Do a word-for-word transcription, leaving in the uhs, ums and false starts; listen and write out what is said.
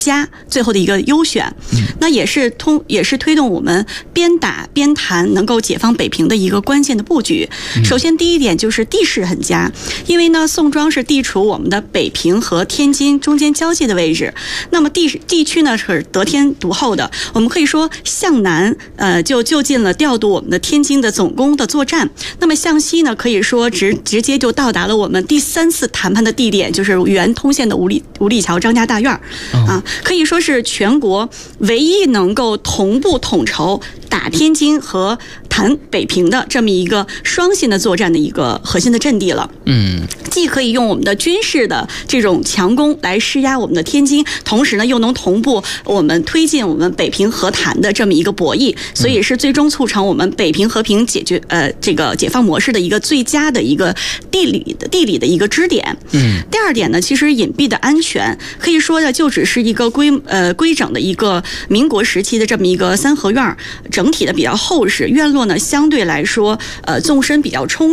加最后的一个优选，那也是通也是推动我们边打边谈能够解放北平的一个关键的布局。首先第一点就是地势很佳，因为呢宋庄是地处我们的北平和天津中间交界的位置，那么地地区呢是得天独厚的，我们可以说向南呃就就近了调度我们的天津的总攻的作战，那么向西呢可以说直直接就到达了我们第三次谈判的地点，就是原通县的五里五里桥张家大院啊。可以说是全国唯一能够同步统筹打天津和谈北平的这么一个双线的作战的一个核心的阵地了。嗯，既可以用我们的军事的这种强攻来施压我们的天津，同时呢又能同步我们推进我们北平和谈的这么一个博弈，所以是最终促成我们北平和平解决呃这个解放模式的一个最佳的一个地理的地理的一个支点。嗯，第二点呢，其实隐蔽的安全可以说呢就只是一个规呃规整的一个民国时期的这么一个三合院，整体的比较厚实，院落呢相对来说呃纵深比较充